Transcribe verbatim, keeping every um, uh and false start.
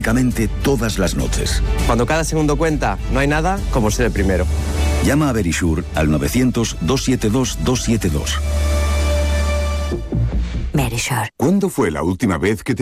todas las noches. Cuando cada segundo cuenta, no hay nada como ser el primero. Llama a Verisure al novecientos, doscientos setenta y dos, doscientos setenta y dos. Verisure. ¿Cuándo fue la última vez que te